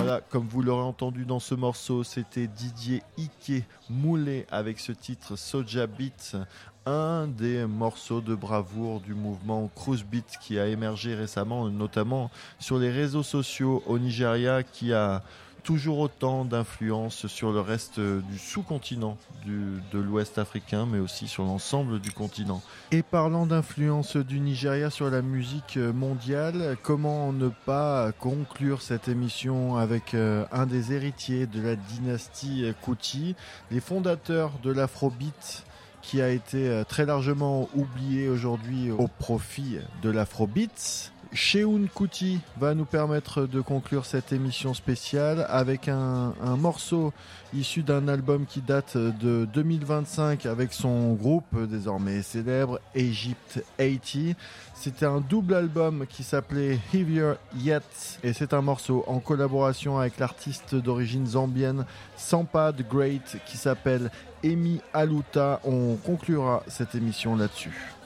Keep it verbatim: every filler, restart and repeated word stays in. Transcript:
Voilà, comme vous l'aurez entendu dans ce morceau, c'était Didier Ike Moulé avec ce titre Soja Beat, un des morceaux de bravoure du mouvement Cruise Beat qui a émergé récemment, notamment sur les réseaux sociaux au Nigeria, qui a toujours autant d'influence sur le reste du sous-continent du, de l'Ouest africain, mais aussi sur l'ensemble du continent. Et parlant d'influence du Nigeria sur la musique mondiale, comment ne pas conclure cette émission avec euh, un des héritiers de la dynastie Kuti, les fondateurs de l'Afrobeat, qui a été très largement oublié aujourd'hui au profit de l'Afrobeat. Seun Kuti va nous permettre de conclure cette émission spéciale avec un, un morceau issu d'un album qui date de deux mille vingt-cinq avec son groupe désormais célèbre Egypt quatre-vingts. C'était un double album qui s'appelait Heavier Yet et c'est un morceau en collaboration avec l'artiste d'origine zambienne Sampa the Great qui s'appelle Emi Aluta. On conclura cette émission là-dessus.